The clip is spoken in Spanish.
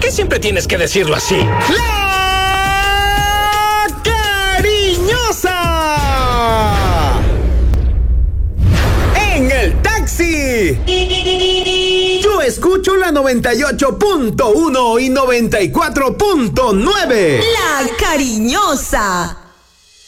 qué siempre tienes que decirlo así? ¡La Cariñosa! En el taxi. Yo escucho la 98.1 y 94.9. La Cariñosa.